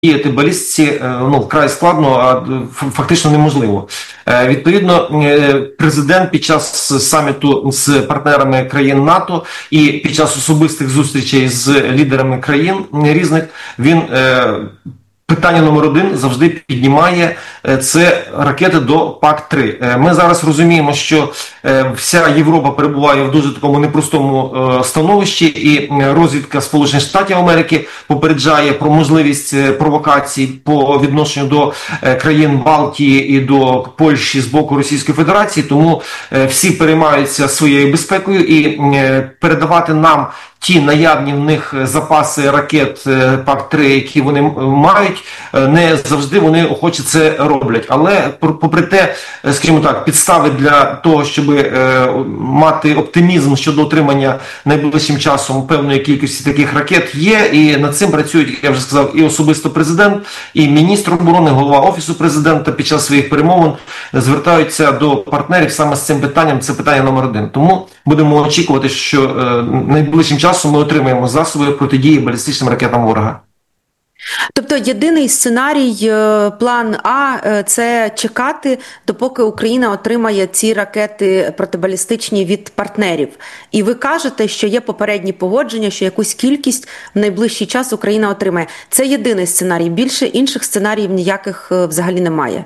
протидіяти балістиці вкрай складно, а фактично неможливо. Відповідно, президент під час саміту з партнерами країн НАТО і під час особистих зустрічей з лідерами країн різних, він питання номер один завжди піднімає це ракети до ПАК-3. Ми зараз розуміємо, що вся Європа перебуває в дуже такому непростому становищі, і розвідка Сполучених Штатів Америки попереджає про можливість провокацій по відношенню до країн Балтії і до Польщі з боку Російської Федерації, тому всі переймаються своєю безпекою і передавати нам ті наявні в них запаси ракет ПАК-3, які вони мають, не завжди вони охоче це роблять. Але попри те, скажімо так, підстави для того, щоб мати оптимізм щодо отримання найближчим часом певної кількості таких ракет є, і над цим працюють, я вже сказав, і особисто президент, і міністр оборони, голова Офісу президента під час своїх перемовин звертаються до партнерів саме з цим питанням, це питання номер один. Тому будемо очікувати, що найближчим часом ми отримаємо засоби протидії балістичним ракетам ворога. Тобто єдиний сценарій, план А – це чекати, допоки Україна отримає ці ракети протибалістичні від партнерів. І ви кажете, що є попередні погодження, що якусь кількість в найближчий час Україна отримає. Це єдиний сценарій. Більше інших сценаріїв ніяких взагалі немає.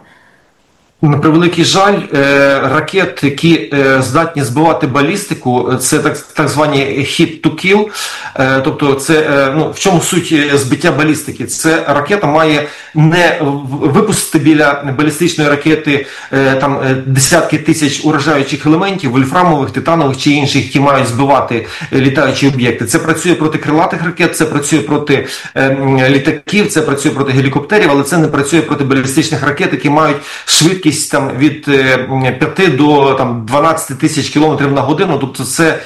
На превеликий жаль, ракет, які здатні збивати балістику, це так звані hit to kill, тобто це, в чому суть збиття балістики? Це ракета має не випустити біля балістичної ракети там десятки тисяч уражаючих елементів, вольфрамових, титанових чи інших, які мають збивати літаючі об'єкти. Це працює проти крилатих ракет, це працює проти літаків, це працює проти гелікоптерів, але це не працює проти балістичних ракет, які мають швидкість там від 5 до 12 тисяч кілометрів на годину, тобто це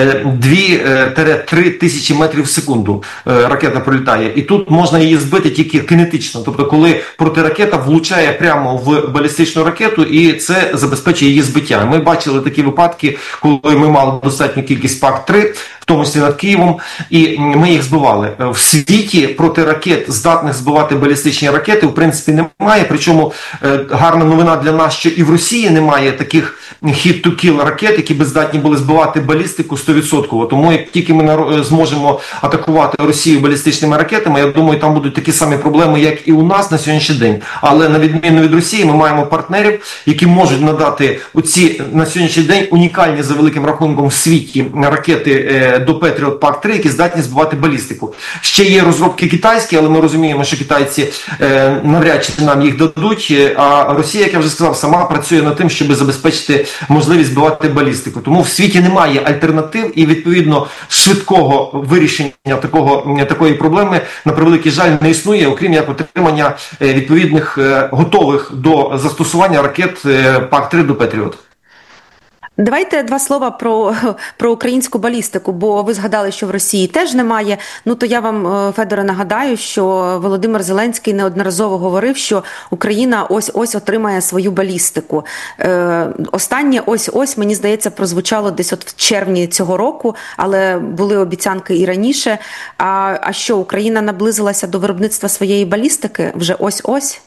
2-3 тисячі метрів в секунду ракета пролітає. І тут можна її збити тільки кинетично, тобто коли протиракета влучає прямо в балістичну ракету і це забезпечує її збиття. Ми бачили такі випадки, коли ми мали достатню кількість ПАК-3, в тому числі над Києвом, і ми їх збивали. В світі проти ракет, здатних збивати балістичні ракети, в принципі, немає, причому гарна новина для нас, що і в Росії немає таких hit-to-kill ракет, які би здатні були збивати балістику 100%. Тому як тільки ми зможемо атакувати Росію балістичними ракетами, я думаю, там будуть такі самі проблеми, як і у нас на сьогоднішній день. Але на відміну від Росії, ми маємо партнерів, які можуть надати оці на сьогоднішній день унікальні за великим рахунком в світі ракети до Patriot ПАК-3, які здатні збивати балістику. Ще є розробки китайські, але ми розуміємо, що китайці навряд чи нам їх дадуть, а Росія, як я вже сказав, сама працює над тим, щоб забезпечити можливість збивати балістику. Тому в світі немає альтернатив і, відповідно, швидкого вирішення такої проблеми, на превеликий жаль, не існує, окрім як отримання відповідних готових до застосування ракет ПАК-3 до Patriot. Давайте два слова про українську балістику, бо ви згадали, що в Росії теж немає. То я вам, Федоре, нагадаю, що Володимир Зеленський неодноразово говорив, що Україна ось-ось отримає свою балістику. Останнє ось-ось, мені здається, прозвучало десь от в червні цього року, але були обіцянки і раніше. А що, Україна наблизилася до виробництва своєї балістики вже ось-ось?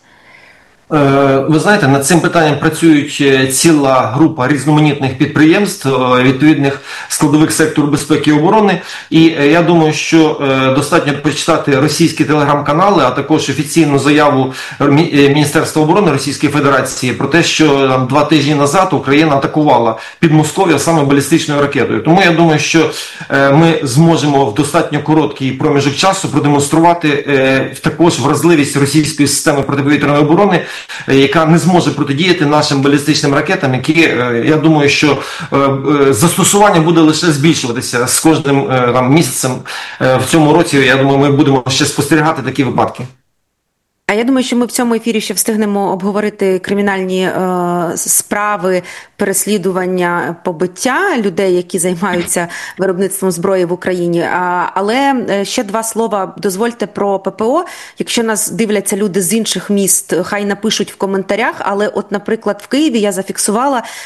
Ви знаєте, над цим питанням працюють ціла група різноманітних підприємств, відповідних складових сектору безпеки і оборони. І я думаю, що достатньо почитати російські телеграм-канали, а також офіційну заяву Міністерства оборони Російської Федерації про те, що 2 тижні назад Україна атакувала Підмосков'я саме балістичною ракетою. Тому я думаю, що ми зможемо в достатньо короткий проміжок часу продемонструвати також вразливість російської системи протиповітряної оборони, яка не зможе протидіяти нашим балістичним ракетам, які, я думаю, що застосування буде лише збільшуватися з кожним місяцем в цьому році. Я думаю, ми будемо ще спостерігати такі випадки. А я думаю, що ми в цьому ефірі ще встигнемо обговорити кримінальні справи, переслідування, побиття людей, які займаються виробництвом зброї в Україні. Але ще два слова дозвольте про ППО. Якщо нас дивляться люди з інших міст, хай напишуть в коментарях. Але от, наприклад, в Києві я зафіксувала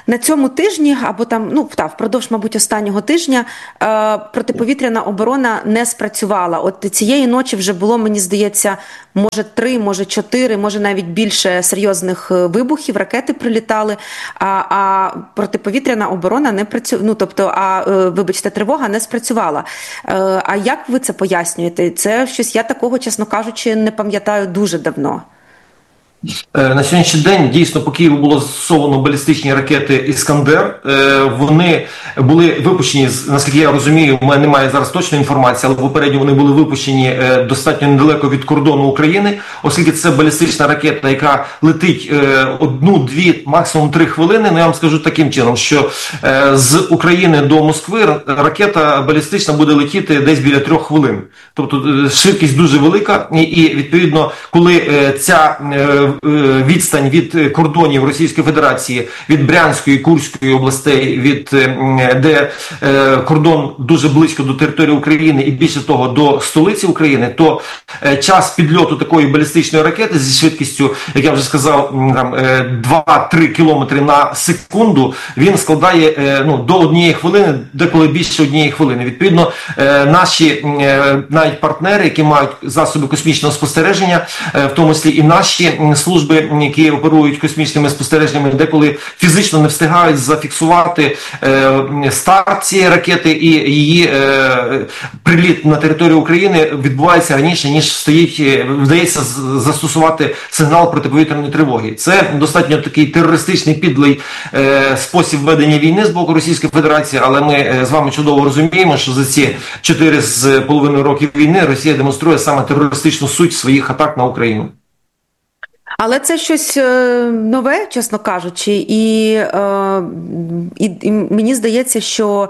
На цьому тижні, або там, впродовж, мабуть, останнього тижня, протиповітряна оборона не спрацювала. От цієї ночі вже було, мені здається, може 3, може 4, може навіть більше серйозних вибухів, ракети прилітали, а протиповітряна оборона не працювала, тривога не спрацювала. А як ви це пояснюєте? Це щось, я такого, чесно кажучи, не пам'ятаю дуже давно. На сьогоднішній день дійсно по Києву було застосовано балістичні ракети «Іскандер». Вони були випущені, наскільки я розумію, у мене немає зараз точної інформації, але попередньо вони були випущені достатньо недалеко від кордону України, оскільки це балістична ракета, яка летить 1, 2, максимум 3 хвилини. Я вам скажу таким чином, що з України до Москви ракета балістична буде летіти десь біля 3 хвилин. Тобто швидкість дуже велика і відповідно, коли ця відстань від кордонів Російської Федерації, від Брянської, Курської областей, де кордон дуже близько до території України і більше того до столиці України, то час підльоту такої балістичної ракети зі швидкістю, як я вже сказав, 2-3 кілометри на секунду, він складає до 1 хвилини, деколи більше 1 хвилини. Відповідно, наші навіть партнери, які мають засоби космічного спостереження, в тому числі і наші служби, які оперують космічними спостереженнями, деколи фізично не встигають зафіксувати старт цієї ракети, і її приліт на територію України відбувається раніше, ніж вдається застосувати сигнал протиповітряної тривоги. Це достатньо такий терористичний, підлий спосіб ведення війни з боку Російської Федерації, але ми з вами чудово розуміємо, що за ці 4,5 років війни Росія демонструє саме терористичну суть своїх атак на Україну. Але це щось нове, чесно кажучи, і мені здається, що,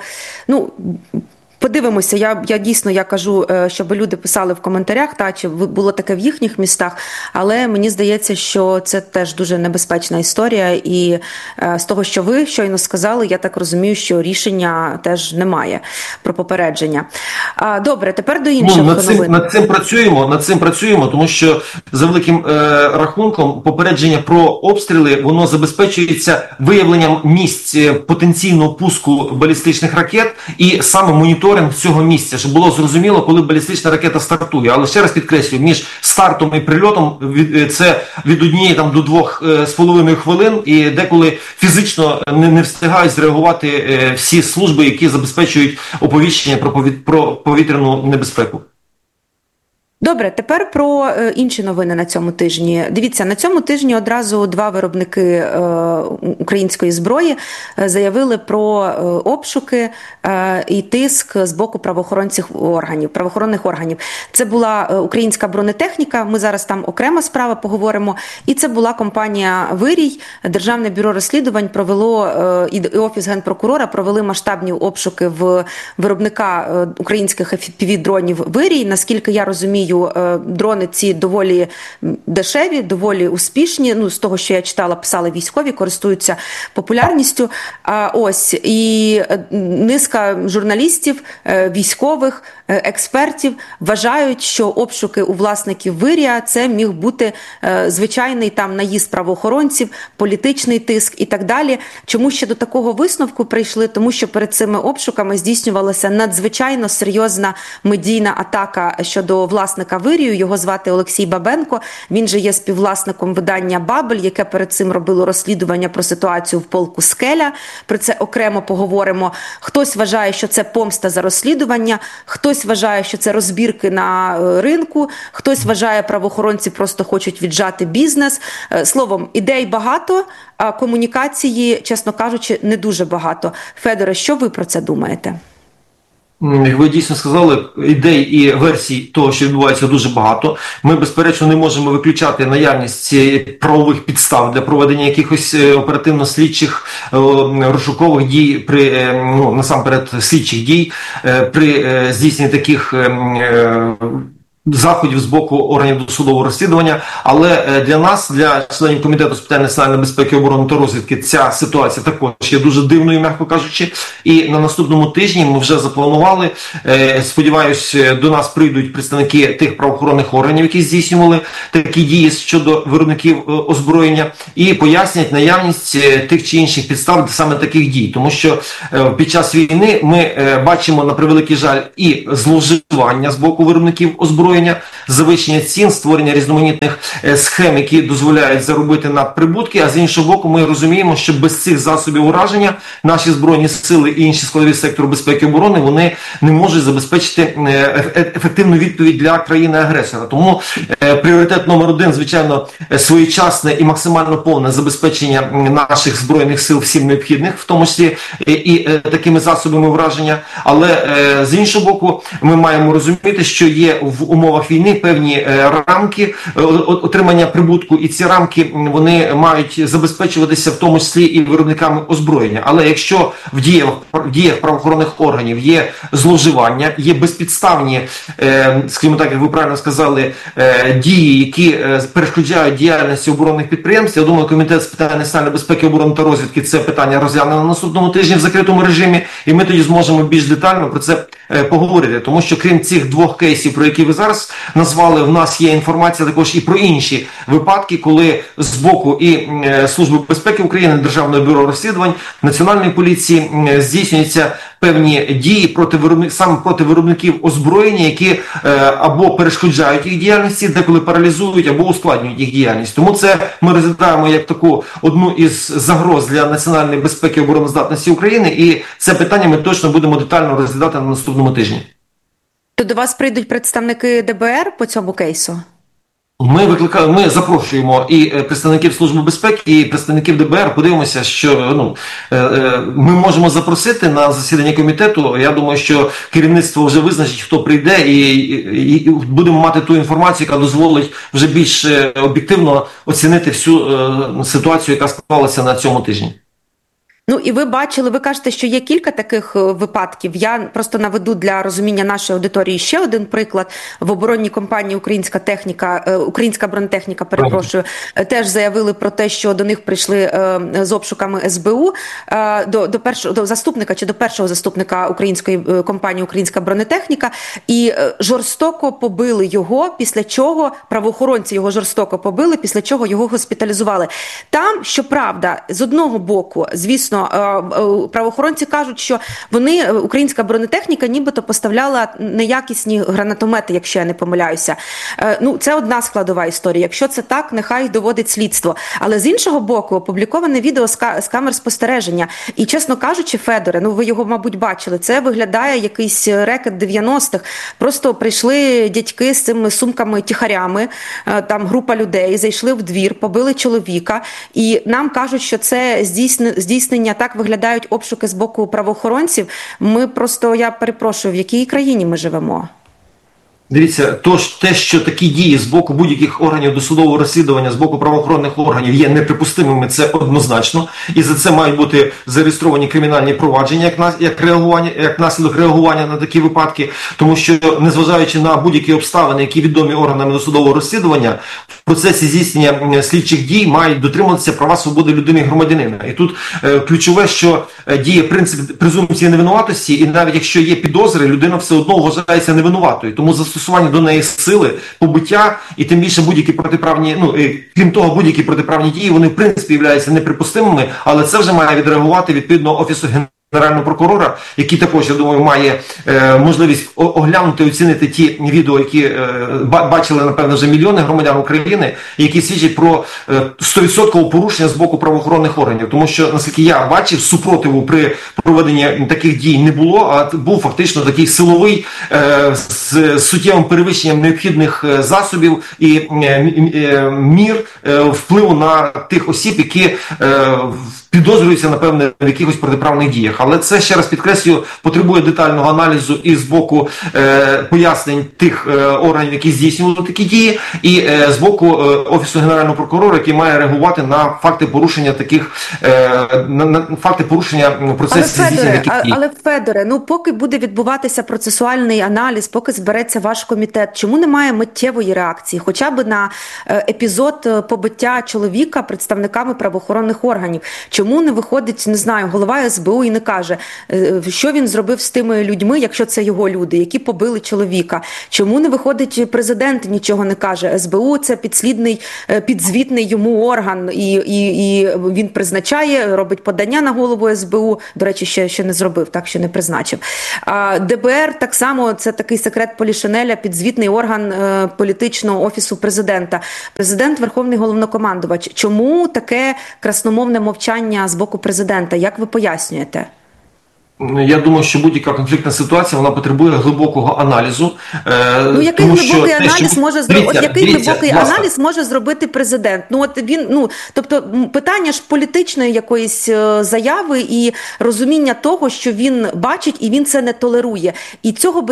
подивимося, я дійсно кажу, щоб люди писали в коментарях, чи було таке в їхніх містах, але мені здається, що це теж дуже небезпечна історія, і з того, що ви щойно сказали, я так розумію, що рішення теж немає про попередження. Добре, тепер до інших новин. Над цим працюємо, тому що за великим рахунком попередження про обстріли, воно забезпечується виявленням місць потенційного пуску балістичних ракет і саме моніторингом цього місця, щоб було зрозуміло, коли балістична ракета стартує. Але ще раз підкреслюю, між стартом і прильотом це від 1 до 2,5 хвилин, і деколи фізично не встигають зреагувати всі служби, які забезпечують оповіщення про повітряну небезпеку. Добре, тепер про інші новини на цьому тижні. Дивіться, на цьому тижні одразу 2 виробники української зброї заявили про обшуки і тиск з боку правоохоронних органів. Це була українська бронетехніка, ми зараз там окрема справа поговоримо, і це була компанія «Вирій». Державне бюро розслідувань провело, і Офіс Генпрокурора провели масштабні обшуки в виробника українських FPV-дронів «Вирій». Наскільки я розумію, дрони ці доволі дешеві, доволі успішні. З того, що я читала, писали військові, користуються популярністю. І низка журналістів, військових, експертів вважають, що обшуки у власників «Вирія» це міг бути звичайний там наїзд правоохоронців, політичний тиск і так далі. Чому ще до такого висновку прийшли? Тому що перед цими обшуками здійснювалася надзвичайно серйозна медійна атака щодо власника «Вирію». Його звати Олексій Бабенко. Він же є співвласником видання «Бабель», яке перед цим робило розслідування про ситуацію в полку «Скеля». Про це окремо поговоримо. Хтось вважає, що це помста за розслідування, хтось вважає, що це розбірки на ринку, хтось вважає, правоохоронці просто хочуть віджати бізнес. Словом, ідей багато, а комунікації, чесно кажучи, не дуже багато. Федоре, що ви про це думаєте? Як ви дійсно сказали, ідей і версій того, що відбувається, дуже багато. Ми, безперечно, не можемо виключати наявність правових підстав для проведення якихось оперативно-слідчих розшукових дій, насамперед слідчих дій, при здійсненні таких заходів з боку органів досудового розслідування, але для нас, для членів Комітету з питань національної безпеки, оборони та розвідки, ця ситуація також є дуже дивною, м'яко кажучи, і на наступному тижні ми вже запланували, сподіваюсь, до нас прийдуть представники тих правоохоронних органів, які здійснювали такі дії щодо виробників озброєння, і пояснять наявність тих чи інших підстав саме таких дій, тому що під час війни ми бачимо, на превеликий жаль, і зловживання з боку виробників озброєння, завищення цін, створення різноманітних схем, які дозволяють заробити надприбутки, а з іншого боку ми розуміємо, що без цих засобів ураження наші Збройні сили і інші складові сектору безпеки і оборони, вони не можуть забезпечити ефективну відповідь для країни-агресора. Тому пріоритет номер один, звичайно, своєчасне і максимально повне забезпечення наших Збройних сил всім необхідних, в тому числі і такими засобами враження, але з іншого боку ми маємо розуміти, що є в умовах війни певні рамки отримання прибутку, і ці рамки вони мають забезпечуватися в тому числі і виробниками озброєння. Але якщо в діях правоохоронних органів є зловживання, є безпідставні, скажімо так, як ви правильно сказали, дії, які перешкоджають діяльності оборонних підприємств, я думаю, Комітет з питань національної безпеки, оборони та розвідки це питання розгляне на наступному тижні в закритому режимі, і ми тоді зможемо більш детально про це поговорити. Тому що крім цих двох кейсів, про які ви зараз назвали, в нас є інформація також і про інші випадки, коли з боку і Служби безпеки України, Державного бюро розслідувань, Національної поліції здійснюються певні дії саме проти виробників озброєння, які або перешкоджають їх діяльності, деколи паралізують, або ускладнюють їх діяльність. Тому це ми розглядаємо як таку одну із загроз для національної безпеки і обороноздатності України, і це питання ми точно будемо детально розглядати на наступному тижні. То до вас прийдуть представники ДБР по цьому кейсу? Ми запрошуємо і представників Служби безпеки, і представників ДБР. Подивимося, що ми можемо запросити на засідання комітету. Я думаю, що керівництво вже визначить, хто прийде, і будемо мати ту інформацію, яка дозволить вже більш об'єктивно оцінити всю ситуацію, яка склалася на цьому тижні. Ну і ви бачили, ви кажете, що є кілька таких випадків. Я просто наведу для розуміння нашої аудиторії ще один приклад. В оборонній компанії Українська бронетехніка, теж заявили про те, що до них прийшли з обшуками СБУ до першого заступника української компанії Українська бронетехніка, і жорстоко побили його, після чого правоохоронці його жорстоко побили, після чого його госпіталізували. Там, щоправда, з одного боку, звісно, правоохоронці кажуть, що українська бронетехніка нібито поставляла неякісні гранатомети, якщо я не помиляюся. Це одна складова історія. Якщо це так, нехай доводить слідство. Але з іншого боку, опубліковане відео з камер спостереження. І, чесно кажучи, Федоре, ви його, мабуть, бачили, це виглядає якийсь рекет 90-х. Просто прийшли дядьки з цими сумками-тіхарями, там група людей, зайшли в двір, побили чоловіка. І нам кажуть, що це здійснення, так виглядають обшуки з боку правоохоронців. Я перепрошую, в якій країні ми живемо? Дивіться, те, що такі дії з боку будь-яких органів досудового розслідування, з боку правоохоронних органів є неприпустимими, це однозначно. І за це мають бути зареєстровані кримінальні провадження як наслідок реагування на такі випадки. Тому що, незважаючи на будь-які обставини, які відомі органами досудового розслідування, в процесі здійснення слідчих дій мають дотримуватися права свободи людини і громадянина. І тут ключове, що діє принцип презумпції невинуватості, і навіть якщо є підозри, людина все одно вважається невинуватою. Тому застосування до неї сили, побиття і тим більше будь-які протиправні, крім того, будь-які протиправні дії, вони в принципі являються неприпустимими, але це вже має відреагувати відповідно Офісу Генерального прокурора, який також, я думаю, має можливість оглянути, оцінити ті відео, які бачили, напевно, вже мільйони громадян України, які свідчать про 100% порушення з боку правоохоронних органів. Тому що, наскільки я бачив, супротиву при проведенні таких дій не було, а був фактично такий силовий, з суттєвим перевищенням необхідних засобів і мір впливу на тих осіб, які підозрюється, напевне, в якихось протиправних діях. Але це, ще раз підкреслюю, потребує детального аналізу і з боку пояснень тих органів, які здійснювали такі дії, і з боку Офісу Генерального прокурора, який має реагувати на факти порушення таких, на факти порушення процесів здійснення таких дій. Але, Федоре, ну поки буде відбуватися процесуальний аналіз, поки збереться ваш комітет, чому немає миттєвої реакції, хоча б на епізод побиття чоловіка представниками правоохоронних органів? Чому не виходить, не знаю, голова СБУ і не каже, що він зробив з тими людьми, якщо це його люди, які побили чоловіка? Чому не виходить президент, нічого не каже? СБУ – це підзвітний йому орган, і він призначає, робить подання на голову СБУ, до речі, ще не зробив, так, ще не призначив. ДБР так само, це такий секрет Полішинеля, підзвітний орган політичного офісу президента. Президент – верховний головнокомандувач. Чому таке красномовне мовчання з боку президента? Як ви пояснюєте? Я думаю, що будь-яка конфліктна ситуація, вона потребує глибокого аналізу. Ну, який глибокий аналіз може зробити? Який глибокий аналіз може зробити президент? Ну, от він, тобто, питання ж політичної якоїсь заяви і розуміння того, що він бачить і він це не толерує. І цього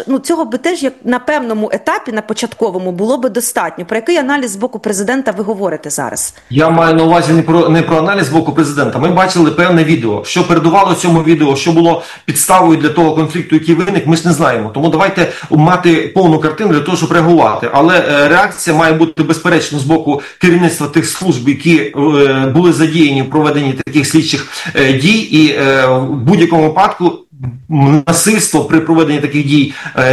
би теж як на певному етапі, на початковому, було би достатньо. Про який аналіз з боку президента ви говорите зараз? Я маю на увазі не про аналіз з боку президента. Ми бачили певне відео. Що передувало цьому відео, що було підставою для того конфлікту, який виник, ми ж не знаємо. Тому давайте мати повну картину для того, щоб реагувати. Але реакція має бути безперечно з боку керівництва тих служб, які були задіяні в проведенні таких слідчих дій, і в будь-якому випадку насильство при проведенні таких дій,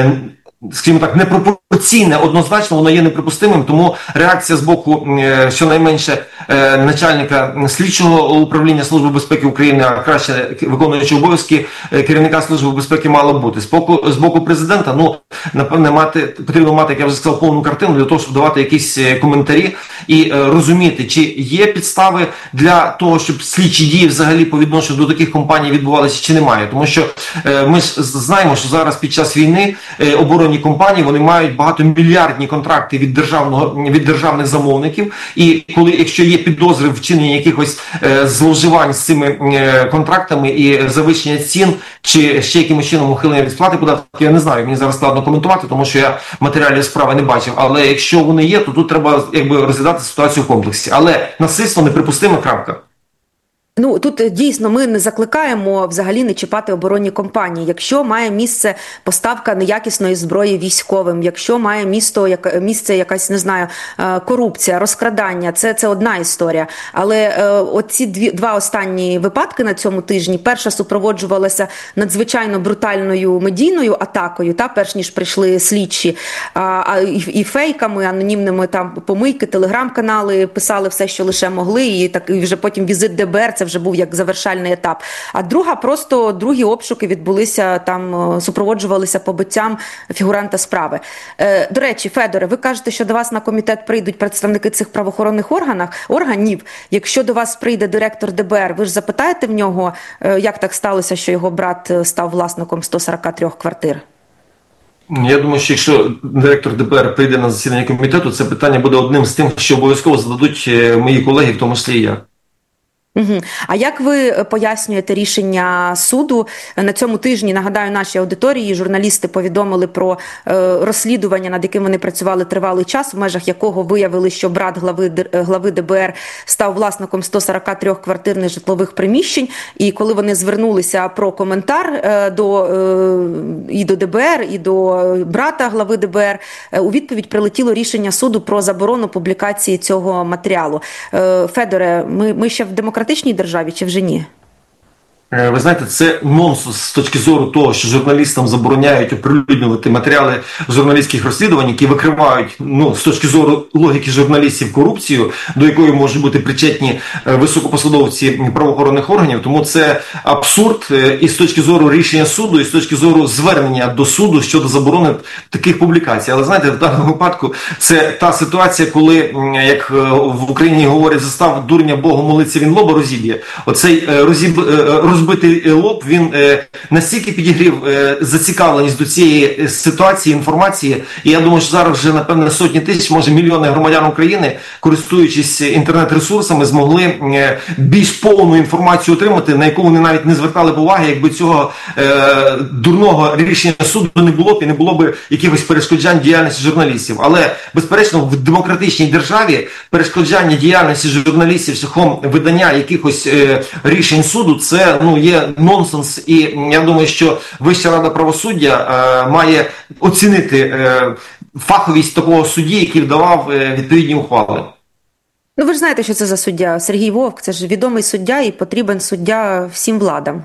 скажімо так, непропорційне, однозначно, воно є неприпустимим, тому реакція з боку, щонайменше, начальника слідчого управління Служби безпеки України, а краще виконуючого обов'язки керівника Служби безпеки мало бути. З боку президента, напевне, потрібно мати, як я вже сказав, повну картину для того, щоб давати якісь коментарі і розуміти, чи є підстави для того, щоб слідчі дії взагалі по відношенню до таких компаній відбувалися, чи немає. Тому що ми ж знаємо, що зараз під час війни оборонні компанії, вони мають багатомільярдні контракти від державних замовників, і якщо є підозри в вчиненні якихось зловживань з цими контрактами і завищення цін, чи ще якимось чином ухилення від сплати податків, я не знаю, мені зараз складно коментувати, тому що я матеріалів справи не бачив, але якщо вони є, то тут треба розглядати ситуацію в комплексі. Але насильство неприпустиме, крапка. Ну, тут дійсно ми не закликаємо взагалі не чіпати оборонні компанії. Якщо має місце поставка неякісної зброї військовим, якщо має місце якась, не знаю, корупція, розкрадання, це одна історія. Але оці два останні випадки на цьому тижні, перша супроводжувалася надзвичайно брутальною медійною атакою, перш ніж прийшли слідчі, і фейками, анонімними там помийки, телеграм-канали писали все, що лише могли, і вже потім візит ДБР, це вже був як завершальний етап. А другі обшуки відбулися, там супроводжувалися побиттям фігуранта справи. До речі, Федоре, ви кажете, що до вас на комітет прийдуть представники цих правоохоронних органів. Якщо до вас прийде директор ДБР, ви ж запитаєте в нього, як так сталося, що його брат став власником 143 квартир? Я думаю, що якщо директор ДБР прийде на засідання комітету, це питання буде одним з тим, що обов'язково зададуть мої колеги, в тому числі і я. Угу. А як ви пояснюєте рішення суду? На цьому тижні, нагадаю, нашій аудиторії журналісти повідомили про розслідування, над яким вони працювали тривалий час, в межах якого виявили, що брат глави ДБР став власником 143 квартирних житлових приміщень. І коли вони звернулися про коментар і до ДБР, і до брата глави ДБР, у відповідь прилетіло рішення суду про заборону публікації цього матеріалу. Федоре, ми ще в демократичній державі чи вже ні? Ви знаєте, це нонсенс з точки зору того, що журналістам забороняють оприлюднювати матеріали журналістських розслідувань, які викривають, з точки зору логіки журналістів, корупцію, до якої можуть бути причетні високопосадовці правоохоронних органів. Тому це абсурд і з точки зору рішення суду, і з точки зору звернення до суду щодо заборони таких публікацій. Але знаєте, в даному випадку це та ситуація, коли, як в Україні говорять, застав дурня Богу молиться, він лоба розіб'є. Оцей розбитий лоб, він настільки підігрів зацікавленість до цієї ситуації, інформації, і я думаю, що зараз вже, напевне, сотні тисяч, може мільйони громадян України, користуючись інтернет-ресурсами, змогли більш повну інформацію отримати, на яку вони навіть не звертали б уваги, якби цього дурного рішення суду не було б і не було б якихось перешкоджань діяльності журналістів. Але, безперечно, в демократичній державі перешкоджання діяльності журналістів шляхом видання якихось рішень суду, це є нонсенс. І я думаю, що Вища рада правосуддя має оцінити фаховість такого судді, який вдавав відповідні ухвали. Ну, ви ж знаєте, що це за суддя. Сергій Вовк, це ж відомий суддя і потрібен суддя всім владам.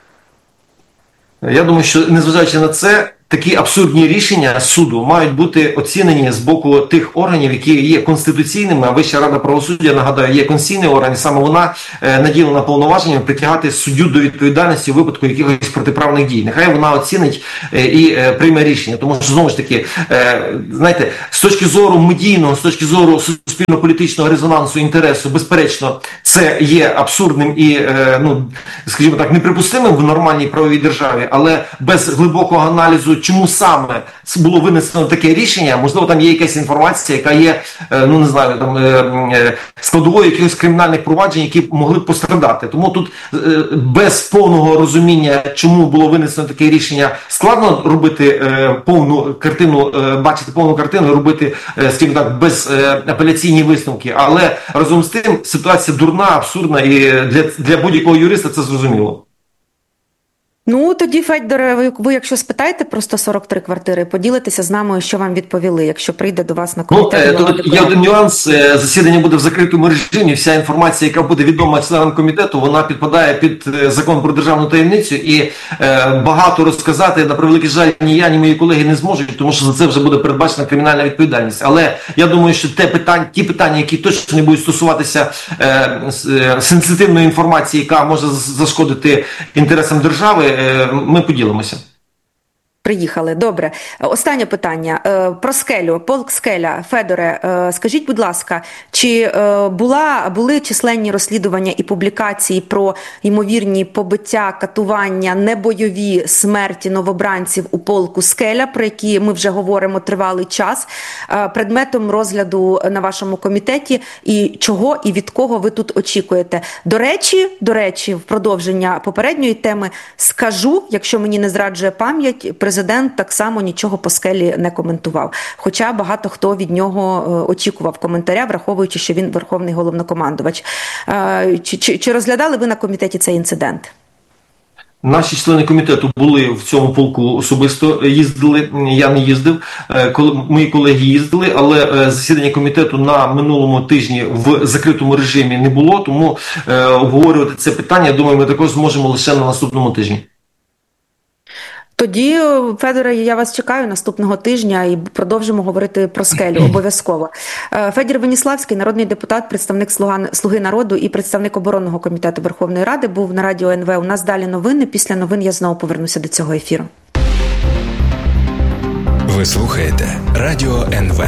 Я думаю, що, незважаючи на це, такі абсурдні рішення суду мають бути оцінені з боку тих органів, які є конституційними, а Вища рада правосуддя, нагадаю, є конституційний орган, і саме вона наділена повноваженням притягати суддю до відповідальності у випадку якихось протиправних дій. Нехай вона оцінить і прийме рішення. Тому що, знову ж таки, знаєте, з точки зору медійного, з точки зору суспільно-політичного резонансу, інтересу, безперечно, це є абсурдним і, скажімо так, неприпустимим в нормальній правовій державі, але без глибокого аналізу, чому саме було винесено таке рішення, можливо, там є якась інформація, яка є, складовою якихось кримінальних проваджень, які могли б пострадати. Тому тут без повного розуміння, чому було винесено таке рішення, складно робити повну картину, бачити повну картину і робити, скажімо так, безапеляційні висновки. Але разом з тим ситуація дурна, абсурдна, і для будь-якого юриста це зрозуміло. Ну, тоді, Федоре, ви якщо спитаєте про 143 квартири, поділитеся з нами, що вам відповіли, якщо прийде до вас на комітет. Тут є один нюанс, засідання буде в закритому режимі, вся інформація, яка буде відома членам комітету, вона підпадає під закон про державну таємницю, і багато розказати, на превеликий жаль, ні я, ні мої колеги не зможуть, тому що за це вже буде передбачена кримінальна відповідальність. Але я думаю, що ті питання, які точно не будуть стосуватися сенситивної інформації, яка може зашкодити інтересам держави, ми поділимося. Приїхали. Добре. Останнє питання. Про скелю. Полк «Скеля». Федоре, скажіть, будь ласка, чи були численні розслідування і публікації про ймовірні побиття, катування, небойові смерті новобранців у полку «Скеля», про які ми вже говоримо тривалий час, предметом розгляду на вашому комітеті, і чого і від кого ви тут очікуєте? До речі, в продовження попередньої теми скажу, якщо мені не зраджує пам'ять, президент так само нічого по «Скелі» не коментував. Хоча багато хто від нього очікував коментаря, враховуючи, що він верховний головнокомандувач. Чи розглядали ви на комітеті цей інцидент? Наші члени комітету були в цьому полку, особисто їздили, я не їздив, мої колеги їздили, але засідання комітету на минулому тижні в закритому режимі не було, тому обговорювати це питання, я думаю, ми також зможемо лише на наступному тижні. Тоді, Федоре, я вас чекаю наступного тижня і продовжимо говорити про «Скелю» обов'язково. Федір Веніславський, народний депутат, представник «Слуги народу» і представник оборонного комітету Верховної Ради, був на радіо НВ. У нас далі новини. Після новин я знову повернуся до цього ефіру. Ви слухаєте радіо НВ.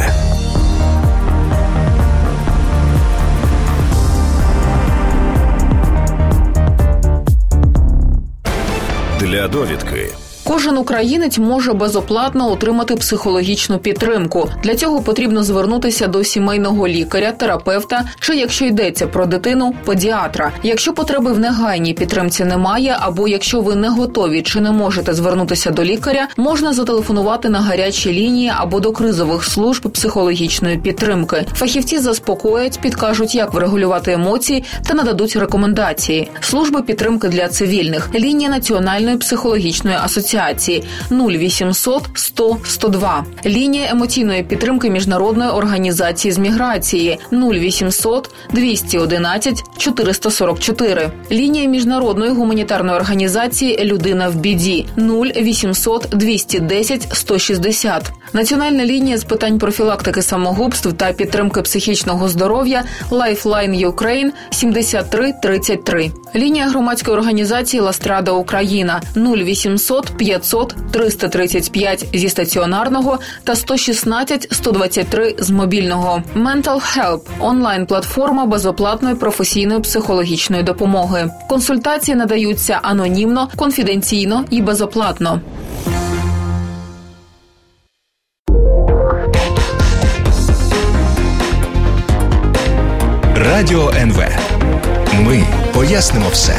Для довідки. Кожен українець може безоплатно отримати психологічну підтримку. Для цього потрібно звернутися до сімейного лікаря, терапевта чи, якщо йдеться про дитину, педіатра. Якщо потреби в негайній підтримці немає, або якщо ви не готові чи не можете звернутися до лікаря, можна зателефонувати на гарячі лінії або до кризових служб психологічної підтримки. Фахівці заспокоять, підкажуть, як врегулювати емоції та нададуть рекомендації. Служби підтримки для цивільних. Лінія Національної психологічної асоціації 0800 100 102. Лінія емоційної підтримки Міжнародної організації з міграції 0800 211 444. Лінія Міжнародної гуманітарної організації «Людина в біді» 0800 210 160. Національна лінія з питань профілактики самогубств та підтримки психічного здоров'я Lifeline Ukraine 73 33. Лінія громадської організації «Ластрада Україна» 0800 500-335 зі стаціонарного та 116-123 з мобільного. Mental Help – онлайн-платформа безоплатної професійної психологічної допомоги. Консультації надаються анонімно, конфіденційно і безоплатно. Радіо НВ. Ми пояснимо все.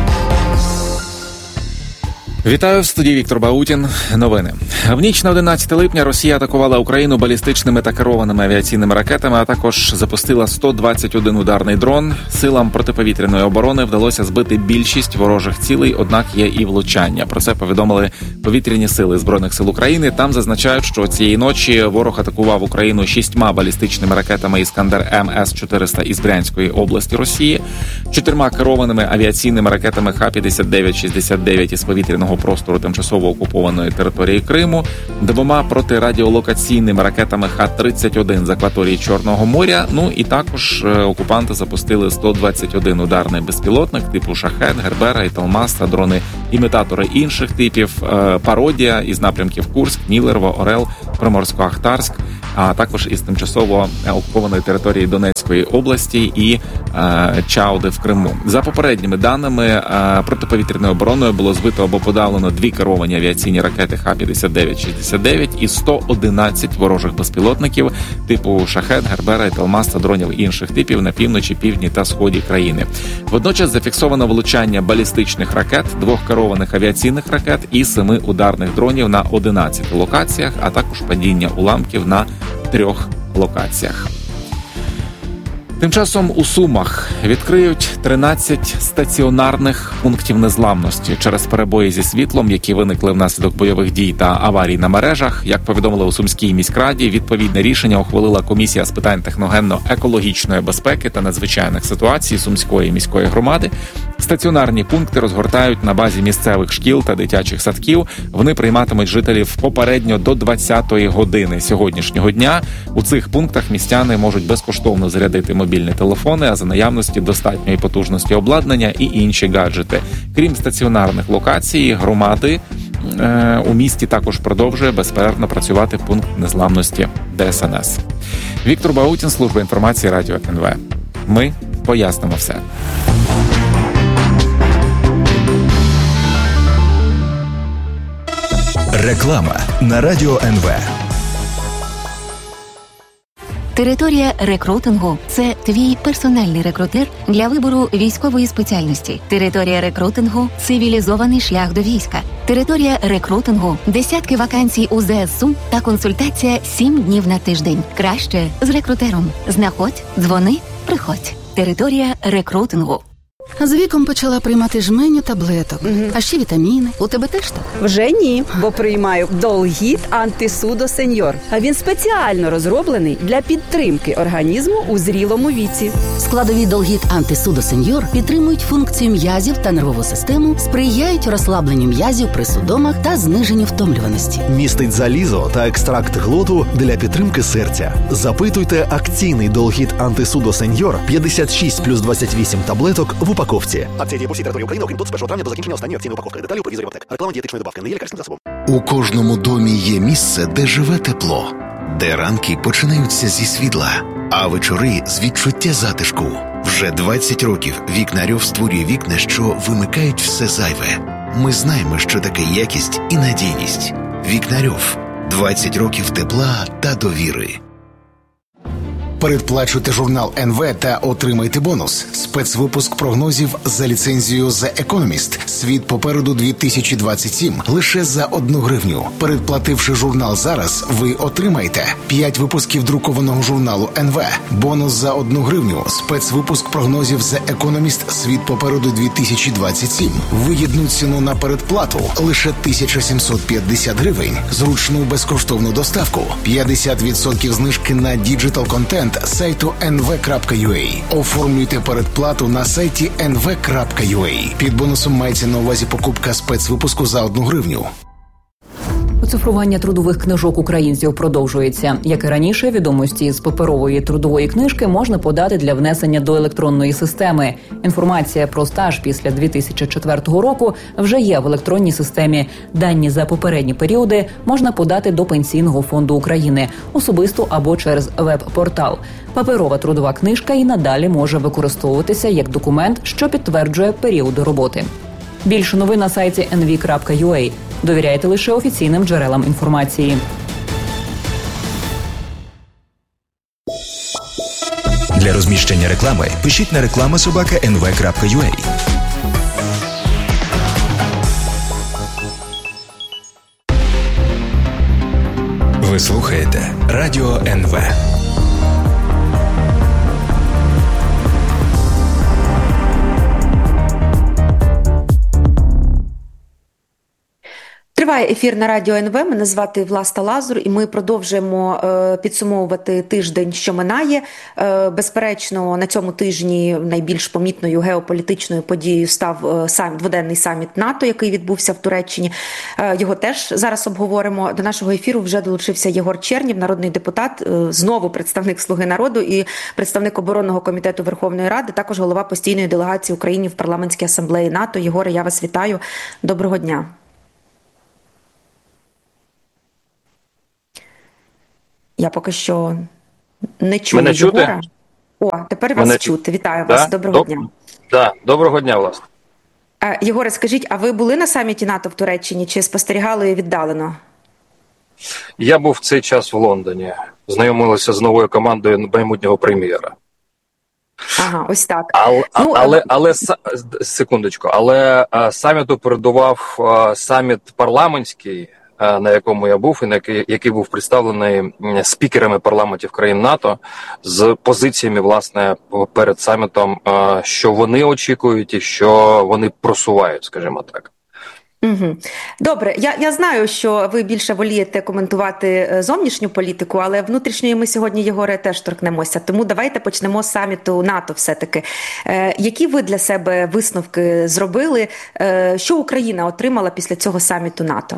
Вітаю, в студії Віктор Баутін. Новини. В ніч на 11 липня Росія атакувала Україну балістичними та керованими авіаційними ракетами, а також запустила 121 ударний дрон. Силам протиповітряної оборони вдалося збити більшість ворожих цілей, однак є і влучання. Про це повідомили повітряні сили Збройних сил України. Там зазначають, що цієї ночі ворог атакував Україну 6 балістичними ракетами «Іскандер МС-400» із Брянської області Росії, 4 керованими авіаційними ракетами Х-59-69 із повітряного простору тимчасово окупованої території Криму, 2 протирадіолокаційними ракетами Х-31 з акваторії Чорного моря. Ну і також окупанти запустили 121 ударний безпілотник типу «Шахед», «Гербера», «Італмас» та дрони-імітатори інших типів, «Пародія» із напрямків Курськ, Нілерово, Орел, Приморсько-Ахтарськ, а також із тимчасово окупованої території Донецької області і Чауди в Криму. За попередніми даними, протиповітряною обороною було збито або подавлено 2 керовані авіаційні ракети Х-59-69 і 111 ворожих безпілотників типу «Шахед», «Гербера», «Італмас» та дронів інших типів на півночі, півдні та сході країни. Водночас зафіксовано влучання балістичних ракет, 2 керованих авіаційних ракет і 7 ударних дронів на 11 локаціях, а також падіння уламків на 3 локаціях. Тим часом у Сумах відкриють 13 стаціонарних пунктів незламності через перебої зі світлом, які виникли внаслідок бойових дій та аварій на мережах. Як повідомили у Сумській міськраді, відповідне рішення ухвалила комісія з питань техногенно-екологічної безпеки та надзвичайних ситуацій Сумської міської громади. Стаціонарні пункти розгортають на базі місцевих шкіл та дитячих садків. Вони прийматимуть жителів попередньо до 20-ї години сьогоднішнього дня. У цих пунктах містяни можуть безкоштовно зарядити мобільні телефони, а за наявності достатньої потужності обладнання і інші гаджети. Крім стаціонарних локацій, громади у місті також продовжує безперервно працювати пункт незламності ДСНС. Віктор Баутін, служба інформації Радіо НВ. Ми пояснимо все. Реклама на Радіо НВ. Територія рекрутингу – це твій персональний рекрутер для вибору військової спеціальності. Територія рекрутингу – цивілізований шлях до війська. Територія рекрутингу – десятки вакансій у ЗСУ та консультація 7 днів на тиждень. Краще з рекрутером. Знаходь, дзвони, приходь. Територія рекрутингу. З віком почала приймати жменю таблеток, а ще вітаміни. У тебе теж так? Вже ні, бо приймаю Долгіт Антисудо Сеньор. А він спеціально розроблений для підтримки організму у зрілому віці. Складові Долгіт Антисудо Сеньор підтримують функцію м'язів та нервову систему, сприяють розслабленню м'язів при судомах та зниженню втомлюваності. Містить залізо та екстракт глуту для підтримки серця. Запитуйте акційний Долгіт Антисудо Сеньор 56 плюс 28 таблеток в упаковці. Акція діє по всій території України, окрім тут з 1 травня до закінчення останньої акційної упаковки. Деталі у провізорі аптек. Реклама дієтичної добавки. Не є лікарським засобом. У кожному домі є місце, де живе тепло, де ранки починаються зі світла, а вечори з відчуття затишку. Вже 20 років Вікнарьов створює вікна, що вимикають все зайве. Ми знаємо, що таке якість і надійність. Вікнарьов. 20 років тепла та довіри. Передплачуйте журнал НВ та отримайте бонус. Спецвипуск прогнозів за ліцензією The Economist. Світ попереду 2027. Лише за 1 гривню. Передплативши журнал зараз, ви отримаєте 5 випусків друкованого журналу НВ. Бонус за 1 гривню. Спецвипуск прогнозів The Economist. Світ попереду 2027. Вигідну ціну на передплату. Лише 1750 гривень. Зручну безкоштовну доставку. 50% знижки на діджитал-контент сайту nv.ua. Оформлюйте передплату на сайті nv.ua. Під бонусом мається на увазі покупка спецвипуску за 1 гривню. Оцифрування трудових книжок українців продовжується. Як і раніше, відомості з паперової трудової книжки можна подати для внесення до електронної системи. Інформація про стаж після 2004 року вже є в електронній системі. Дані за попередні періоди можна подати до Пенсійного фонду України, особисто або через веб-портал. Паперова трудова книжка і надалі може використовуватися як документ, що підтверджує періоди роботи. Більше новин на сайті nv.ua. Довіряйте лише офіційним джерелам інформації. Для розміщення реклами пишіть на reklama@nv.ua. Ви слухаєте Радіо НВ. Триває ефір на Радіо НВ. Мене звати Власта Лазур, і ми продовжуємо підсумовувати тиждень, що минає. Безперечно, на цьому тижні найбільш помітною геополітичною подією став дводенний саміт НАТО, який відбувся в Туреччині. Його теж зараз обговоримо. До нашого ефіру вже долучився Єгор Чернєв, народний депутат, знову представник «Слуги народу» і представник оборонного комітету Верховної Ради, також голова постійної делегації України в парламентській асамблеї НАТО. Єгоре, я вас вітаю. Доброго дня. Я поки що не чую Мене чути? Єгора. О, тепер вас чути. Вітаю вас. Доброго дня. Да. Доброго дня, власне. Єгоре, скажіть, а ви були на саміті НАТО в Туреччині чи спостерігали віддалено? Я був в цей час в Лондоні. Знайомилися з новою командою майбутнього прем'єра. Ага, ось так. Але секундочку, але саміту передував саміт парламентський, на якому я був, і який був представлений спікерами парламентів країн НАТО з позиціями, власне, перед самітом, що вони очікують і що вони просувають, скажімо так. Угу. Добре, я знаю, що ви більше волієте коментувати зовнішню політику, але внутрішньої ми сьогодні, Єгоре, теж торкнемося. Тому давайте почнемо з саміту НАТО все-таки. Які ви для себе висновки зробили? Що Україна отримала після цього саміту НАТО?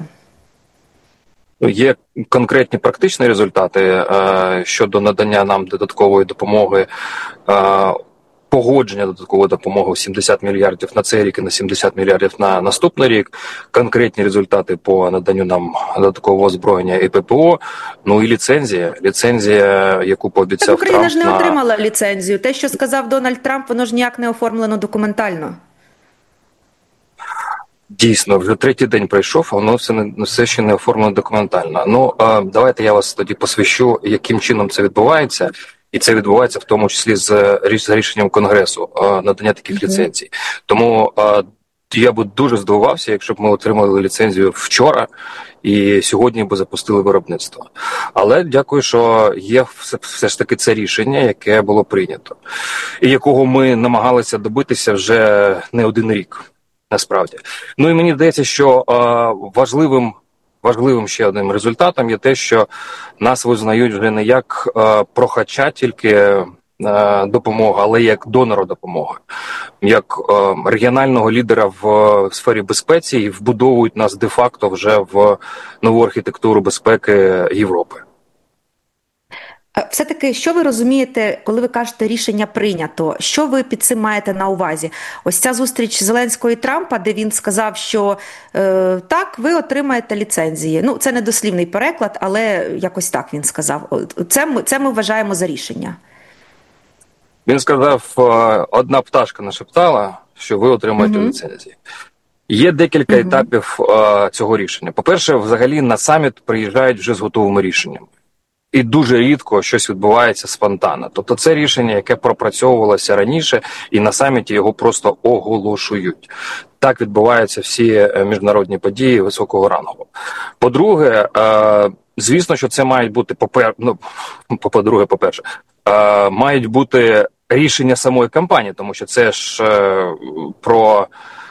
Є конкретні практичні результати щодо надання нам додаткової допомоги, погодження додаткової допомоги 70 мільярдів на цей рік і на 70 мільярдів на наступний рік, конкретні результати по наданню нам додаткового озброєння і ППО, ну і ліцензія, яку пообіцяв Трамп. Україна ж не отримала ліцензію. Те, що сказав Дональд Трамп, воно ж ніяк не оформлено документально. Дійсно, вже третій день пройшов, а воно все ще не оформлено документально. Ну, давайте я вас тоді посвящу, яким чином це відбувається. І це відбувається в тому числі з рішенням Конгресу надання таких ліцензій. Тому я би дуже здивувався, якщо б ми отримали ліцензію вчора і сьогодні б запустили виробництво. Але дякую, що є все ж таки це рішення, яке було прийнято. І якого ми намагалися добитися вже не один рік. Насправді. Ну і мені здається, що важливим ще одним результатом є те, що нас визнають вже не як прохача тільки допомоги, але як донора допомоги, як регіонального лідера в сфері безпеці і вбудовують нас де-факто вже в нову архітектуру безпеки Європи. Все-таки, що ви розумієте, коли ви кажете рішення прийнято? Що ви під цим маєте на увазі? Ось ця зустріч Зеленського і Трампа, де він сказав, що так, ви отримаєте ліцензії. Ну, це не дослівний переклад, але якось так він сказав. Це ми вважаємо за рішення. Він сказав, одна пташка нашептала, що ви отримаєте ліцензії. Є декілька етапів цього рішення. По-перше, взагалі на саміт приїжджають вже з готовими рішеннями. І дуже рідко щось відбувається спонтанно. Тобто це рішення, яке пропрацьовувалося раніше, і на саміті його просто оголошують. Так відбуваються всі міжнародні події високого рангу. По-друге, звісно, що це мають бути, по-перше, мають бути рішення самої компанії, тому що це ж про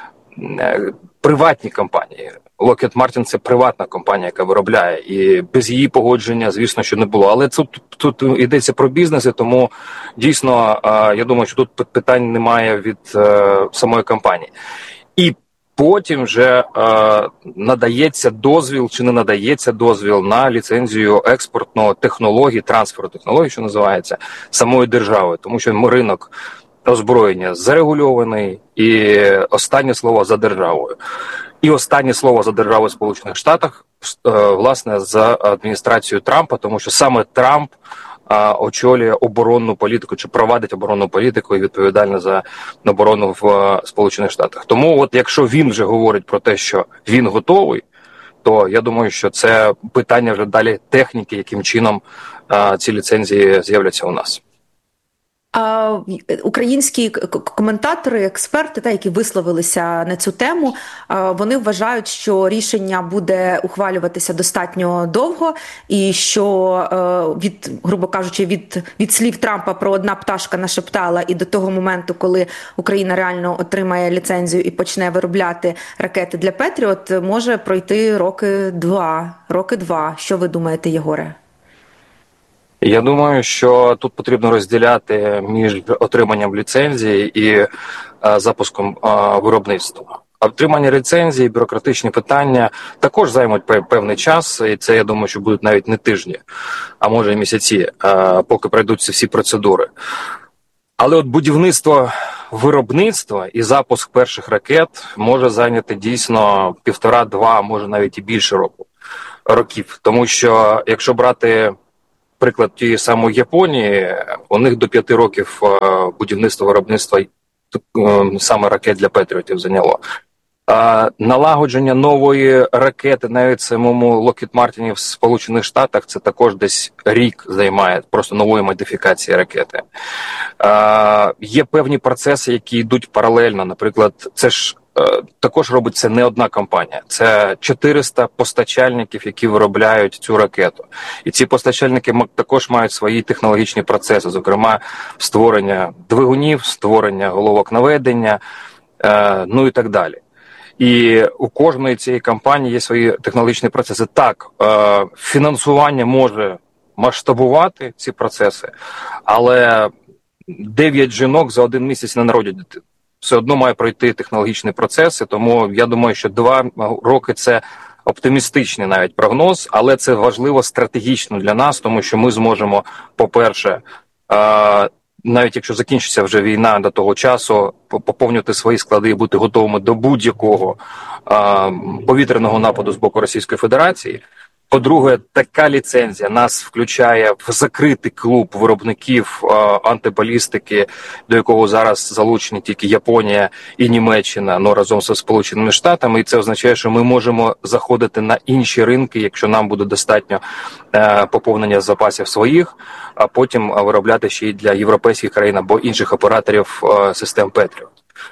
приватні компанії. Lockheed Martin – це приватна компанія, яка виробляє, і без її погодження, звісно, що не було. Але тут йдеться про бізнес, і тому дійсно, я думаю, що тут питань немає від самої компанії. І потім вже надається дозвіл чи не надається дозвіл на ліцензію експортного технологій, трансферу технологій, що називається, самої держави. Тому що ринок озброєння зарегульований, і останнє слово за державою. І останнє слово за державою в Сполучених Штатах, власне, за адміністрацією Трампа, тому що саме Трамп очолює оборонну політику, чи провадить оборонну політику і відповідальна за оборону в Сполучених Штатах. Тому от якщо він вже говорить про те, що він готовий, то я думаю, що це питання вже далі техніки, яким чином ці ліцензії з'являться у нас. Українські коментатори, експерти, які висловилися на цю тему, вони вважають, що рішення буде ухвалюватися достатньо довго і що, грубо кажучи, від слів Трампа про одна пташка нашептала і до того моменту, коли Україна реально отримає ліцензію і почне виробляти ракети для Петріот, може пройти роки два. Що ви думаєте, Єгоре? Я думаю, що тут потрібно розділяти між отриманням ліцензії і запуском виробництва. Отримання ліцензії, бюрократичні питання також займуть певний час, і це, я думаю, що будуть навіть не тижні, а може і місяці, поки пройдуться всі процедури. Але от будівництво виробництва і запуск перших ракет може зайняти дійсно 1,5-2, може навіть і більше років. Тому що, якщо брати приклад тієї самої Японії, у них до 5 років будівництво виробництва саме ракет для Петріотів зайняло. Налагодження нової ракети, навіть самому Lockheed Martin в Сполучених Штатах, це також десь рік займає, просто нової модифікації ракети. Є певні процеси, які йдуть паралельно. Наприклад, це ж також робить це не одна компанія. Це 400 постачальників, які виробляють цю ракету. І ці постачальники також мають свої технологічні процеси, зокрема створення двигунів, створення головок наведення, ну і так далі. І у кожної цієї компанії є свої технологічні процеси. Так, фінансування може масштабувати ці процеси, але 9 жінок за 1 місяць не народять дитину. Все одно має пройти технологічні процеси, тому я думаю, що 2 роки – це оптимістичний навіть прогноз, але це важливо стратегічно для нас, тому що ми зможемо, по-перше, навіть якщо закінчиться вже війна до того часу, поповнювати свої склади і бути готовими до будь-якого повітряного нападу з боку Російської Федерації. По-друге, така ліцензія нас включає в закритий клуб виробників антибалістики, до якого зараз залучені тільки Японія і Німеччина, но разом зі Сполученими Штатами. І це означає, що ми можемо заходити на інші ринки, якщо нам буде достатньо поповнення запасів своїх, а потім виробляти ще й для європейських країн або інших операторів систем Петріот.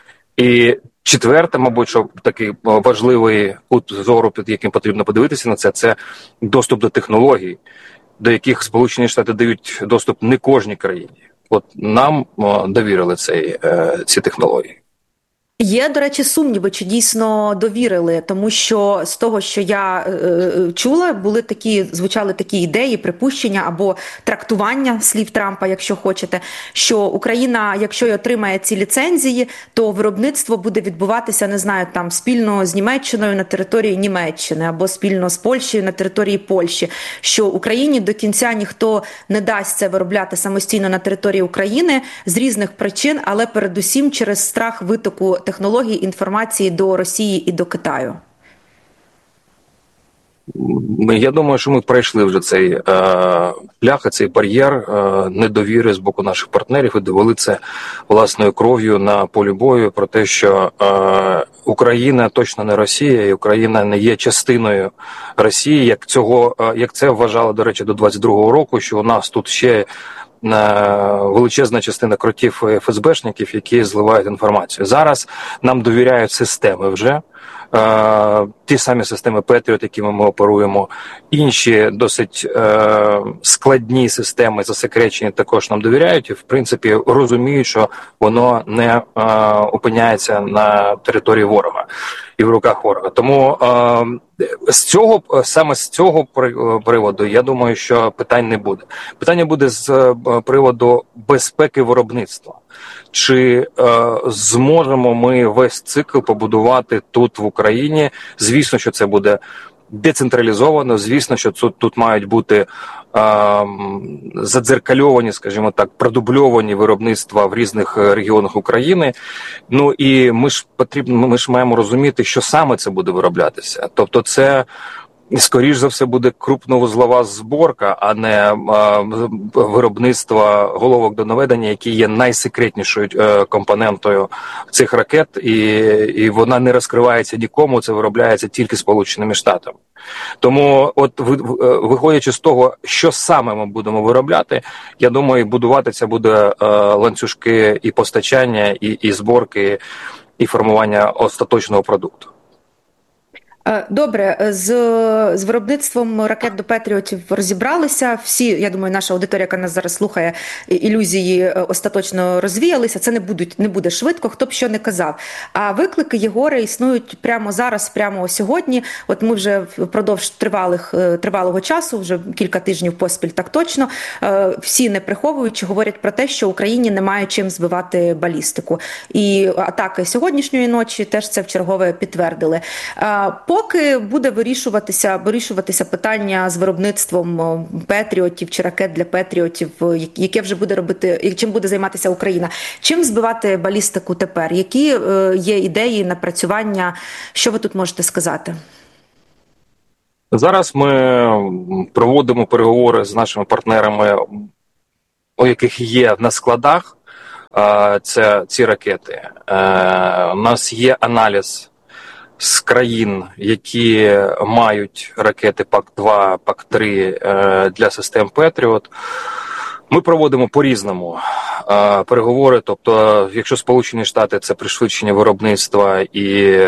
І четверте, мабуть, що такий важливий кут зору, під яким потрібно подивитися на це доступ до технологій, до яких Сполучені Штати дають доступ не кожній країні. От нам довірили ці технології. Є, до речі, сумніви, чи дійсно довірили, тому що з того, що я чула, звучали такі ідеї, припущення або трактування слів Трампа, якщо хочете, що Україна, якщо й отримає ці ліцензії, то виробництво буде відбуватися, не знаю, там спільно з Німеччиною на території Німеччини або спільно з Польщею на території Польщі, що Україні до кінця ніхто не дасть це виробляти самостійно на території України з різних причин, але передусім через страх витоку технологій, інформації до Росії і до Китаю? Я думаю, що ми пройшли вже цей шлях, цей бар'єр недовіри з боку наших партнерів і довели це власною кров'ю на полі бою про те, що Україна точно не Росія, і Україна не є частиною Росії, як це вважали, до речі, до 22-го року, що у нас тут ще величезна частина кротів і ФСБшників, які зливають інформацію. Зараз нам довіряють системи вже, ті самі системи Петріот, якими ми оперуємо, інші досить складні системи, засекречені, також нам довіряють і, в принципі, розуміють, що воно не опиняється на території ворога. і в руках ворога. Тому саме з цього приводу, я думаю, що питань не буде. Питання буде з приводу безпеки виробництва. Чи зможемо ми весь цикл побудувати тут в Україні? Звісно, що це буде децентралізовано, звісно, що тут мають бути задзеркальовані, скажімо так, продубльовані виробництва в різних регіонах України. Ну і ми ж маємо розуміти, що саме це буде вироблятися. Тобто це, скоріш за все, буде крупновузлова зборка, а не виробництво головок до наведення, які є найсекретнішою компонентою цих ракет, і вона не розкривається нікому, це виробляється тільки Сполученими Штатами. Тому, от виходячи з того, що саме ми будемо виробляти, я думаю, будувати це буде ланцюжки і постачання, і зборки, і формування остаточного продукту. Добре, з виробництвом ракет до Петріотів розібралися. Всі, я думаю, наша аудиторія, яка нас зараз слухає, ілюзії остаточно розвіялися. Це не буде швидко, хто б що не казав. А виклики, Єгоре, існують прямо зараз, прямо сьогодні. От ми вже впродовж тривалого часу, вже кілька тижнів поспіль так точно, всі не приховуючи говорять про те, що Україні немає чим збивати балістику. І атаки сьогоднішньої ночі теж це вчергове підтвердили. Поки буде вирішуватися питання з виробництвом Петріотів чи ракет для Петріотів, яке вже буде робити, чим буде займатися Україна. Чим збивати балістику тепер? Які є ідеї, напрацювання? Що ви тут можете сказати? Зараз ми проводимо переговори з нашими партнерами, у яких є на складах ці ракети. У нас є аналіз з країн, які мають ракети ПАК-2, ПАК-3 для систем Петріот. Ми проводимо по-різному переговори, тобто, якщо Сполучені Штати – це пришвидшення виробництва і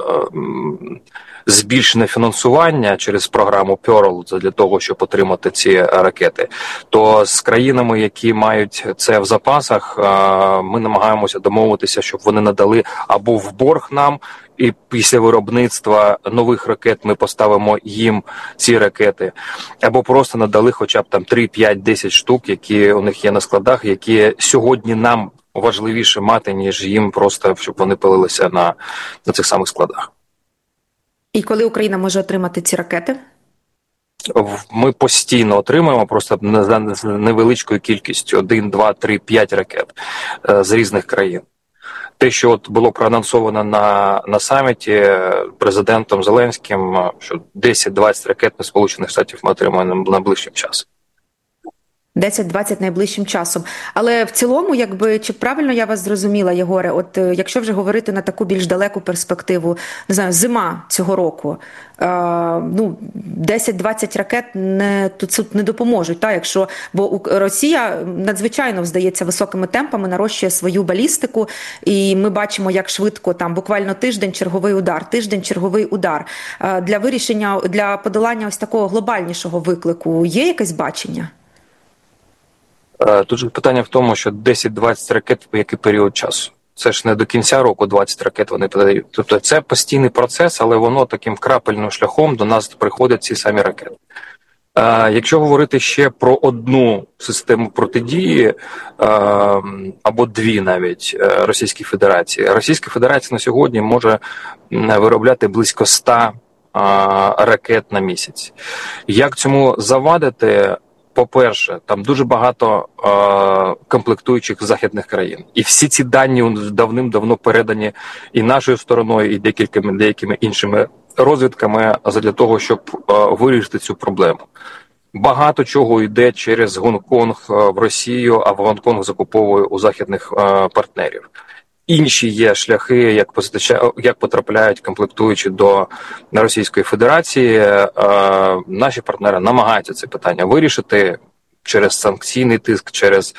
збільшене фінансування через програму Pearl для того, щоб отримати ці ракети, то з країнами, які мають це в запасах, ми намагаємося домовитися, щоб вони надали або в борг нам, і після виробництва нових ракет ми поставимо їм ці ракети, або просто надали хоча б там 3, 5, 10 штук, які у них є на складах, які сьогодні нам важливіше мати, ніж їм просто, щоб вони пилилися на цих самих складах. І коли Україна може отримати ці ракети? Ми постійно отримуємо, просто з невеличкою кількістю, 1, 2, 3, 5 ракет з різних країн. Те, що от було проанонсовано на саміті президентом Зеленським, що 10-20 ракет на Сполучених Штатів ми отримаємо найближчим часом. 10-20 найближчим часом. Але в цілому, чи правильно я вас зрозуміла, Єгоре, от якщо вже говорити на таку більш далеку перспективу, не знаю, зима цього року, 10-20 ракет тут не допоможуть, бо Росія надзвичайно, здається, високими темпами нарощує свою балістику, і ми бачимо, як швидко, буквально тиждень черговий удар. Для подолання ось такого глобальнішого виклику є якесь бачення? Тут же питання в тому, що 10-20 ракет по який період часу. Це ж не до кінця року 20 ракет вони подають. Тобто це постійний процес, але воно таким крапельним шляхом до нас приходять ці самі ракети. Якщо говорити ще про одну систему протидії, або дві навіть Російській Федерації. Російська Федерація на сьогодні може виробляти близько 100 ракет на місяць. Як цьому завадити? По-перше, там дуже багато комплектуючих західних країн. І всі ці дані давним-давно передані і нашою стороною, і деякими іншими розвідками для того, щоб вирішити цю проблему. Багато чого йде через Гонконг в Росію, а Гонконг закуповує у західних партнерів. Інші є шляхи, як потрапляють комплектуючі до Російської Федерації. Наші партнери намагаються це питання вирішити через санкційний тиск, через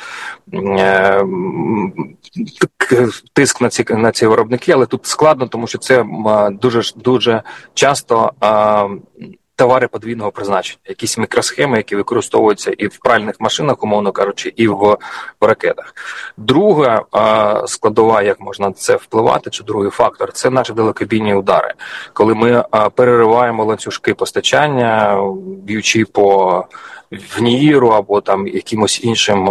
тиск на ці виробники, але тут складно, тому що це дуже часто товари подвійного призначення, якісь мікросхеми, які використовуються і в пральних машинах, умовно кажучи, і в ракетах. Друга складова, як можна це впливати, чи другий фактор, це наші далекобійні удари. Коли ми перериваємо ланцюжки постачання, б'ючи по ВНІРу або там якимось іншим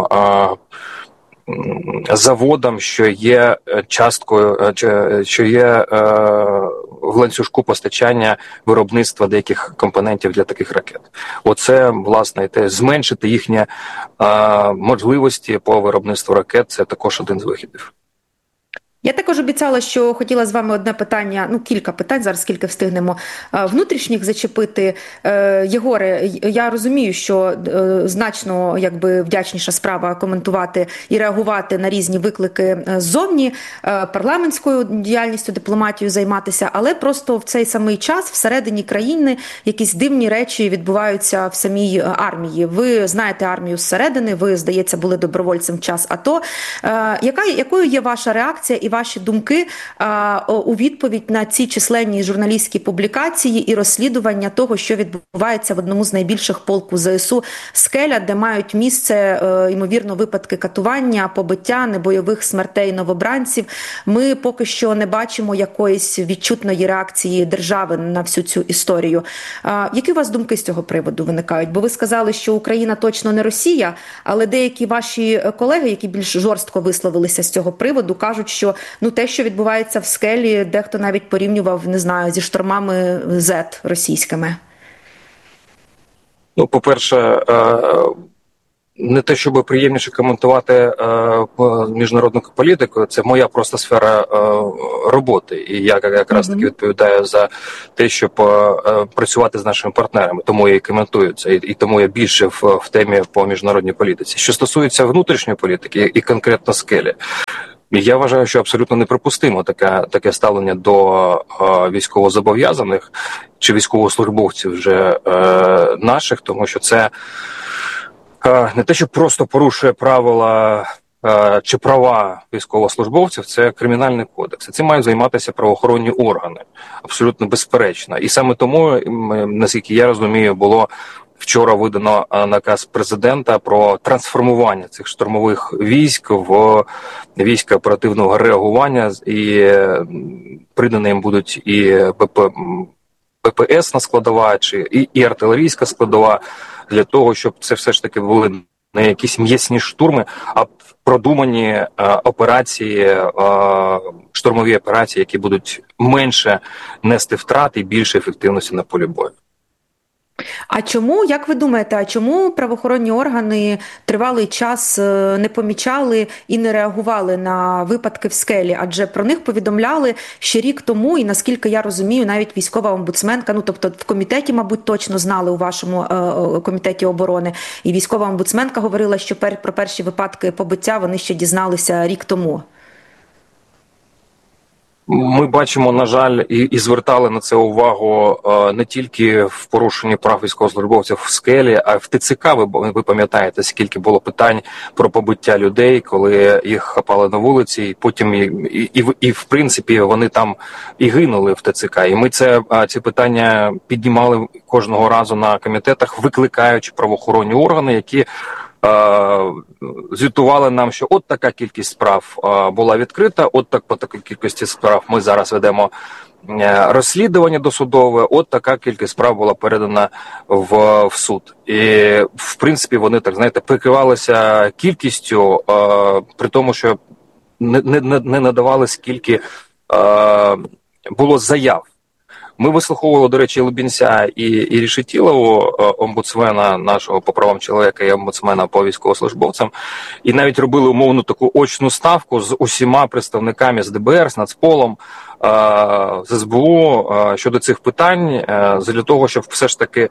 заводам, що є часткою, що є в ланцюжку постачання виробництва деяких компонентів для таких ракет. Оце, власне, зменшити їхні можливості по виробництву ракет – це також один з виходів. Я також обіцяла, що хотіла з вами одне питання, кілька питань, зараз скільки встигнемо, внутрішніх зачепити. Єгоре, я розумію, що значно вдячніша справа коментувати і реагувати на різні виклики ззовні, парламентською діяльністю, дипломатією займатися, але просто в цей самий час всередині країни якісь дивні речі відбуваються в самій армії. Ви знаєте армію зсередини, ви, здається, були добровольцем в час АТО. Якою є ваша реакція і ваші думки у відповідь на ці численні журналістські публікації і розслідування того, що відбувається в одному з найбільших полку ЗСУ «Скеля», де мають місце, ймовірно, випадки катування, побиття, небойових смертей новобранців. Ми поки що не бачимо якоїсь відчутної реакції держави на всю цю історію. Які у вас думки з цього приводу виникають? Бо ви сказали, що Україна точно не Росія, але деякі ваші колеги, які більш жорстко висловилися з цього приводу, кажуть, що те, що відбувається в «Скелі», дехто навіть порівнював, не знаю, зі штурмами Z російськими. По-перше, не те, щоб приємніше коментувати міжнародну політику, це моя просто сфера роботи. І я якраз таки відповідаю за те, щоб працювати з нашими партнерами. Тому я і коментую це, і тому я більше в темі по міжнародній політиці. Що стосується внутрішньої політики і конкретно «Скелі», я вважаю, що абсолютно неприпустимо таке ставлення до військовозобов'язаних чи військовослужбовців вже наших, тому що це не те, що просто порушує правила чи права військовослужбовців, це кримінальний кодекс. Цим мають займатися правоохоронні органи, абсолютно безперечно. І саме тому, наскільки я розумію, було вчора видано наказ президента про трансформування цих штурмових військ в війська оперативного реагування, і придані їм будуть і ППС-на складова, і артилерійська складова, для того, щоб це все ж таки були не якісь м'ясні штурми, а продумані операції, штурмові операції, які будуть менше нести втрат і більше ефективності на полі бою. А чому, як ви думаєте, чому правоохоронні органи тривалий час не помічали і не реагували на випадки в «Скелі»? Адже про них повідомляли ще рік тому, і наскільки я розумію, навіть військова омбудсменка, тобто в комітеті, мабуть, точно знали, у вашому комітеті оборони, і військова омбудсменка говорила, що про перші випадки побиття вони ще дізналися рік тому. Ми бачимо, на жаль, і звертали на це увагу не тільки в порушенні прав військовослужбовців в «Скелі», а в ТЦК. Ви пам'ятаєте, скільки було питань про побиття людей, коли їх хапали на вулиці, і потім і в принципі вони там і гинули в ТЦК. І ми ці питання піднімали кожного разу на комітетах, викликаючи правоохоронні органи, які звітували нам, що от така кількість справ була відкрита, по такій кількості справ ми зараз ведемо розслідування досудове, от така кількість справ була передана в суд. І, в принципі, вони, прикривалися кількістю, при тому, що не надавали, скільки було заяв. Ми вислуховували, до речі, Лубінця і Решетілову, омбудсмена нашого по правам чоловіка і омбудсмена по військовослужбовцям, і навіть робили умовну таку очну ставку з усіма представниками з ДБР, з Нацполом, з СБУ щодо цих питань, для того, щоб все ж таки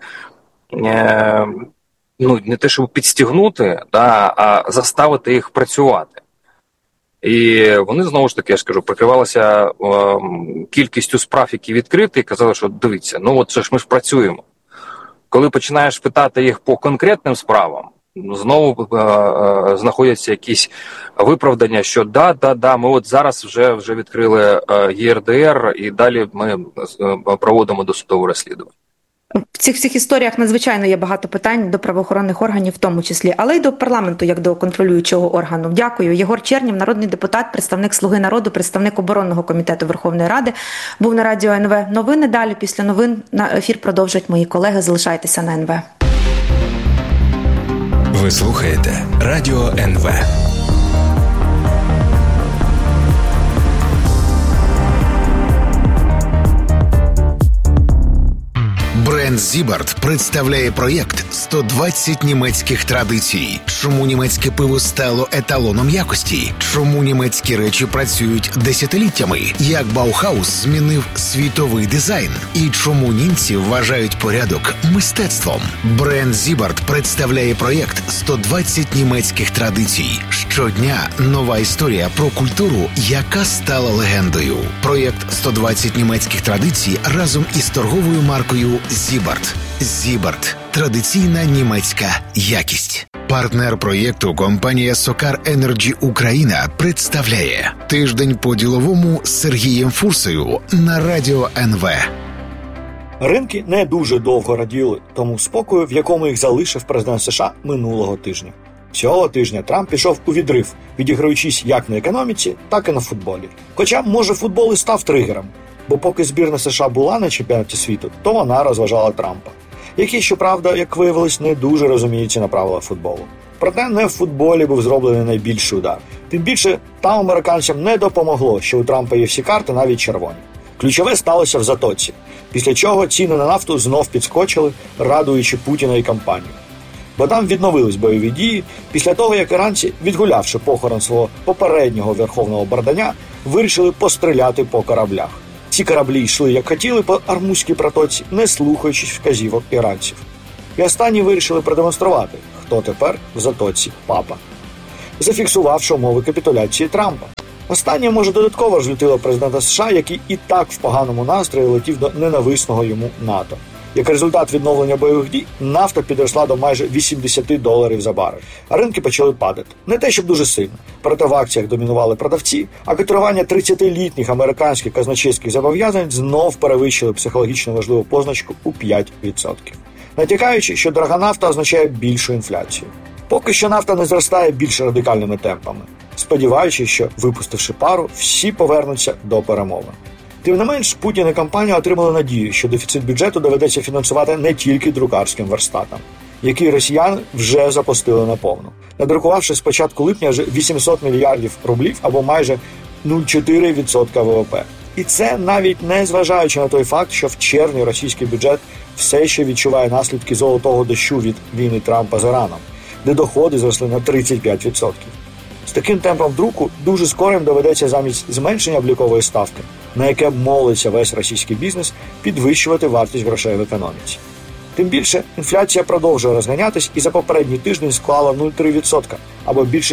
не те, щоб підстігнути, а заставити їх працювати. І вони, знову ж таки, я ж кажу, прикривалися кількістю справ, які відкриті, і казали, що дивіться, ми ж працюємо. Коли починаєш питати їх по конкретним справам, знову знаходяться якісь виправдання, що ми от зараз вже відкрили ЄРДР, і далі ми проводимо досудове розслідування. В цих всіх історіях надзвичайно є багато питань до правоохоронних органів в тому числі, але й до парламенту, як до контролюючого органу. Дякую. Єгор Чернєв, народний депутат, представник «Слуги народу», представник оборонного комітету Верховної Ради, був на Радіо НВ. Новини далі. Після новин на ефір продовжать мої колеги. Залишайтеся на НВ. Ви слухаєте Радіо НВ. Бренд Зібарт представляє проєкт «120 німецьких традицій». Чому німецьке пиво стало еталоном якості? Чому німецькі речі працюють десятиліттями? Як Баухаус змінив світовий дизайн? І чому німці вважають порядок мистецтвом? Бренд Зібарт представляє проєкт «120 німецьких традицій». Щодня нова історія про культуру, яка стала легендою. Проєкт «120 німецьких традицій» разом із торговою маркою Зібарт. Зібарт – традиційна німецька якість. Партнер проєкту компанія Сокар Енерджі Україна представляє «Тиждень по-діловому» з Сергієм Фурсою на Радіо НВ. Ринки не дуже довго раділи тому спокою, в якому їх залишив президент США минулого тижня. Цього тижня Трамп пішов у відрив, відіграючись як на економіці, так і на футболі. Хоча, може, футбол і став тригером, бо поки збірна США була на чемпіонаті світу, то вона розважала Трампа, який, щоправда, як виявилось, не дуже розуміється на правилах футболу. Проте не в футболі був зроблений найбільший удар. Тим більше, там американцям не допомогло, що у Трампа є всі карти, навіть червоні. Ключове сталося в Затоці, після чого ціни на нафту знов підскочили, радуючи Путіна і кампанію. Бо там відновились бойові дії після того, як іранці, відгулявши похорон свого попереднього верховного бардання, вирішили постріляти по кораблях. Ці кораблі йшли, як хотіли, по Ормузькій протоці, не слухаючись вказівок іранців. І останні вирішили продемонструвати, хто тепер в Затоці папа, зафіксувавши умови капітуляції Трампа. Останнє, може, додатково розлютило президента США, який і так в поганому настрої летів до ненависного йому НАТО. Як результат відновлення бойових дій, нафта підросла до майже $80 за барель, а ринки почали падати. Не те, щоб дуже сильно. Проте в акціях домінували продавці, а котирування 30-літніх американських казначейських зобов'язань знов перевищили психологічно важливу позначку у 5%. Натякаючи, що дорога нафта означає більшу інфляцію. Поки що нафта не зростає більш радикальними темпами, сподіваючись, що, випустивши пару, всі повернуться до перемовин. Тим не менш, Путін і компанія отримали надію, що дефіцит бюджету доведеться фінансувати не тільки друкарським верстатам, які росіяни вже запустили наповну, надрукувавши з початку липня вже 800 мільярдів рублів або майже 0,4% ВВП. І це навіть не зважаючи на той факт, що в червні російський бюджет все ще відчуває наслідки золотого дощу від війни Трампа з Іраном, де доходи зросли на 35%. З таким темпом друку дуже скоро їм доведеться замість зменшення облікової ставки, на яке молиться весь російський бізнес, підвищувати вартість грошей в економіці. Тим більше, інфляція продовжує розганятись і за попередній тиждень склала 0,3%, або більше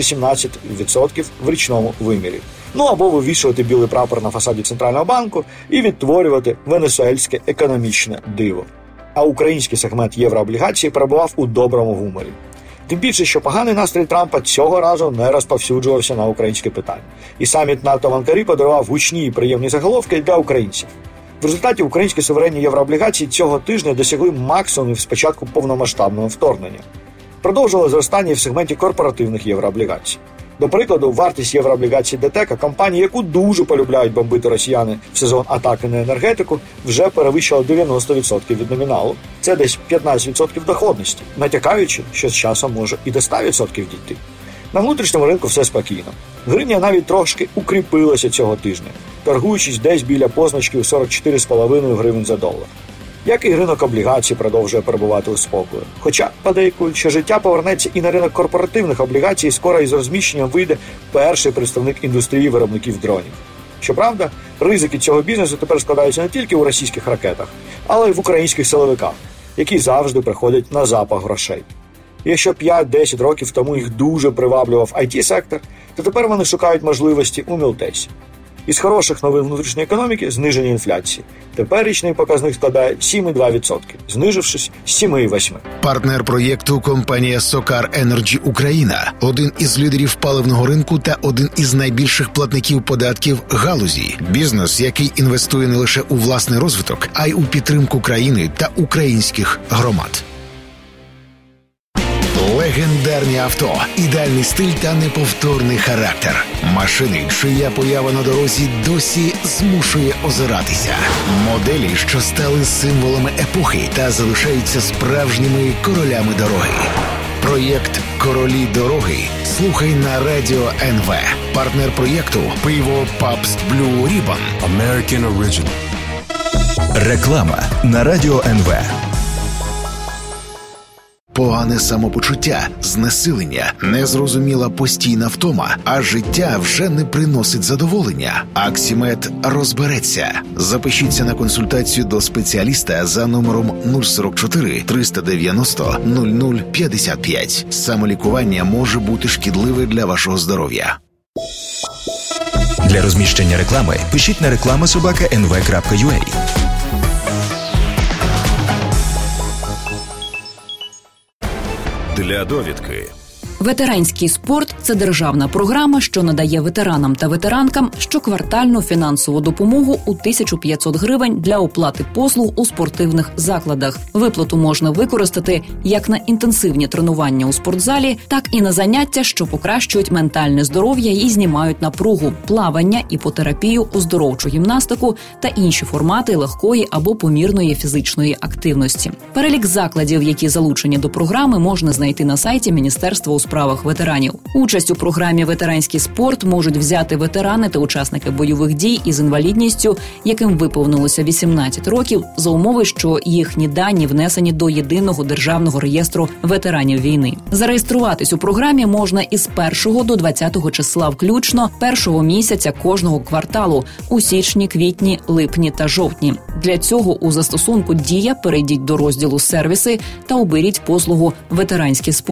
17% в річному вимірі. Ну або вивішувати білий прапор на фасаді Центрального банку і відтворювати венесуельське економічне диво. А український сегмент єврооблігацій перебував у доброму гуморі. Тим більше, що поганий настрій Трампа цього разу не розповсюджувався на українське питання. І саміт НАТО в Анкарі подарував гучні і приємні заголовки для українців. В результаті українські суверенні єврооблігації цього тижня досягли максимумів з початку повномасштабного вторгнення. Продовжували зростання в сегменті корпоративних єврооблігацій. До прикладу, вартість єврооблігацій ДТЕКа, компанії, яку дуже полюбляють бомбити росіяни в сезон атаки на енергетику, вже перевищила 90% від номіналу. Це десь 15% доходності, натякаючи, що з часом може і до 100% дійти. На внутрішньому ринку все спокійно. Гривня навіть трошки укріпилася цього тижня, торгуючись десь біля позначки у 44,5 гривень за долар. Як і ринок облігацій продовжує перебувати у спокою. Хоча подейкують, що життя повернеться і на ринок корпоративних облігацій, скоро із розміщенням вийде перший представник індустрії виробників дронів. Щоправда, ризики цього бізнесу тепер складаються не тільки у російських ракетах, але й в українських силовиках, які завжди приходять на запах грошей. Якщо 5-10 років тому їх дуже приваблював IT-сектор, то тепер вони шукають можливості у мілтесі. Із хороших новин внутрішньої економіки – зниження інфляції. Тепер річний показник складає 7,2%, знижившись з 7,8%. Партнер проєкту – компанія SOCAR Energy Україна, один із лідерів паливного ринку та один із найбільших платників податків галузі. Бізнес, який інвестує не лише у власний розвиток, а й у підтримку країни та українських громад. Легендарні авто, ідеальний стиль та неповторний характер. Машини, чия поява на дорозі досі змушує озиратися. Моделі, що стали символами епохи та залишаються справжніми королями дороги. Проєкт «Королі дороги» слухай на Радіо НВ. Партнер проєкту – пиво Pabst Blue Ribbon. American Original. Реклама на Радіо НВ. Погане самопочуття, знесилення, незрозуміла постійна втома, а життя вже не приносить задоволення. Аксімед розбереться. Запишіться на консультацію до спеціаліста за номером 044 390 0055. Самолікування може бути шкідливе для вашого здоров'я. Для розміщення реклами пишіть на reklama@nv.ua. Для довідки. Ветеранський спорт – це державна програма, що надає ветеранам та ветеранкам щоквартальну фінансову допомогу у 1500 гривень для оплати послуг у спортивних закладах. Виплату можна використати як на інтенсивні тренування у спортзалі, так і на заняття, що покращують ментальне здоров'я і знімають напругу, плавання, іпотерапію, оздоровчу гімнастику та інші формати легкої або помірної фізичної активності. Перелік закладів, які залучені до програми, можна знайти на сайті Міністерства у справах ветеранів. Участь у програмі «Ветеранський спорт» можуть взяти ветерани та учасники бойових дій із інвалідністю, яким виповнилося 18 років, за умови, що їхні дані внесені до Єдиного державного реєстру ветеранів війни. Зареєструватись у програмі можна із 1 до 20 числа включно першого місяця кожного кварталу у січні, квітні, липні та жовтні. Для цього у застосунку «Дія» перейдіть до розділу «Сервіси» та оберіть послугу «Ветеранський спорт».